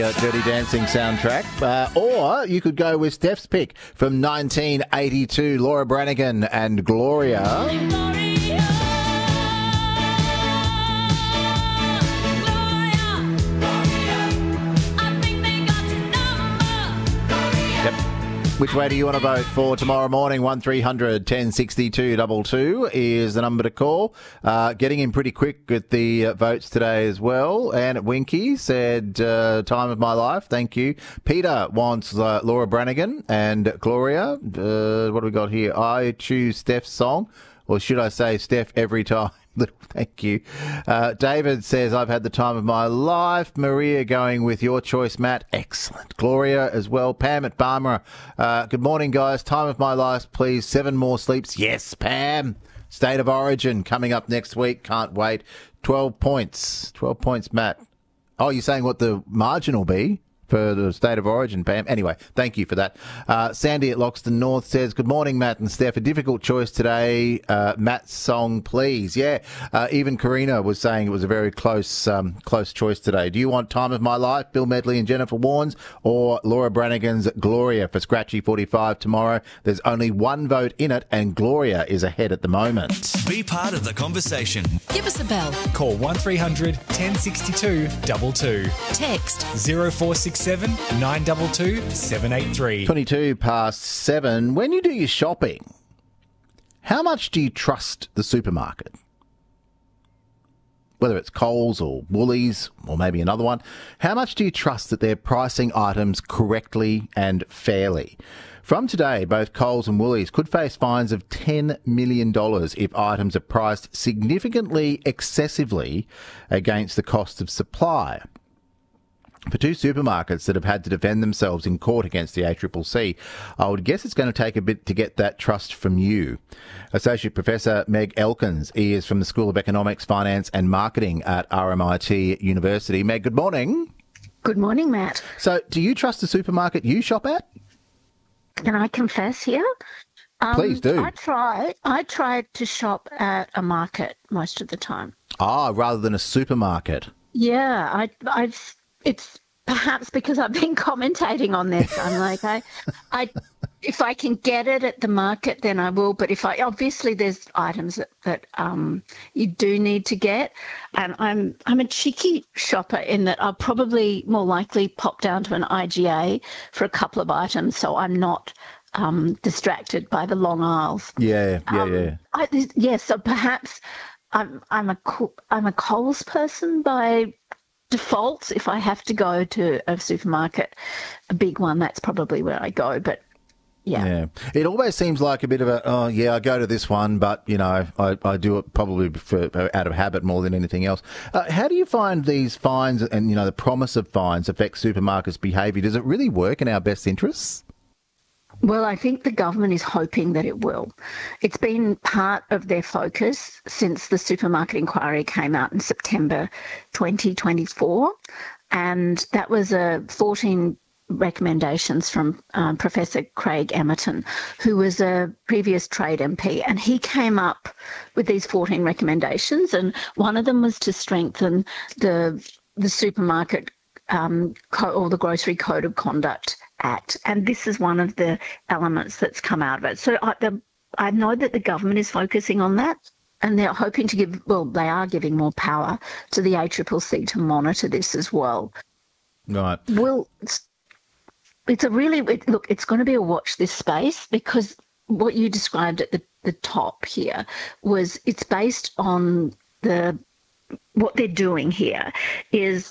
Dirty Dancing soundtrack. Or you could go with Steph's pick from 1982, Laura Branigan and Gloria. Which way do you want to vote for tomorrow morning? 1300 1062 22 is the number to call. Getting in pretty quick with the votes today as well. And at Winky said, time of my life, thank you. Peter wants Laura Branigan and Gloria. What do we got here? I choose Steph's song. Or should I say Steph every time? Thank you. David says, I've had the time of my life. Maria going with your choice, Matt. Excellent. Gloria as well. Pam at Barmera. Good morning, guys. Time of my life, please. 7 more sleeps. Yes, Pam. State of Origin coming up next week. Can't wait. 12 points. 12 points, Matt. Oh, you're saying what the margin will be for the State of Origin, Pam? Anyway, thank you for that. Sandy at Loxton North says, good morning, Matt and Steph. A difficult choice today. Matt's song, please. Yeah, even Karina was saying it was a very close choice today. Do you want Time of My Life, Bill Medley and Jennifer Warnes, or Laura Branigan's Gloria for Scratchy 45 tomorrow? There's only one vote in it, and Gloria is ahead at the moment. Be part of the conversation. Give us a bell. Call 1300 1062 22. Text 0467 922 783. 22 past 7. When you do your shopping, how much do you trust the supermarket? Whether it's Coles or Woolies or maybe another one, how much do you trust that they're pricing items correctly and fairly? From today, both Coles and Woolies could face fines of $10 million if items are priced significantly excessively against the cost of supply. For two supermarkets that have had to defend themselves in court against the ACCC, I would guess it's going to take a bit to get that trust from you. Associate Professor Meg Elkins is from the School of Economics, Finance and Marketing at RMIT University. Meg, good morning. Good morning, Matt. So, do you trust the supermarket you shop at? Can I confess here? Please do. I try to shop at a market most of the time. Rather than a supermarket. Yeah, it's perhaps because I've been commentating on this. I'm like, if I can get it at the market, then I will. But obviously there's items that you do need to get, and I'm a cheeky shopper in that I'll probably more likely pop down to an IGA for a couple of items, so I'm not distracted by the long aisles. Yeah. So perhaps I'm a Coles person by default. If I have to go to a supermarket, a big one, that's probably where I go. But yeah. It always seems like a bit of I go to this one, but I do it probably out of habit more than anything else. How do you find these fines and the promise of fines affect supermarkets' behaviour? Does it really work in our best interests? Well, I think the government is hoping that it will. It's been part of their focus since the supermarket inquiry came out in September 2024. And that was 14 recommendations from Professor Craig Emerton, who was a previous trade MP. And he came up with these 14 recommendations. And one of them was to strengthen the supermarket or the Grocery Code of Conduct Act, and this is one of the elements that's come out of it. So I know that the government is focusing on that, and they're hoping to they are giving more power to the ACCC to monitor this as well. Right. Well, it's it's going to be a watch this space, because what you described at the top here was it's based on what they're doing here is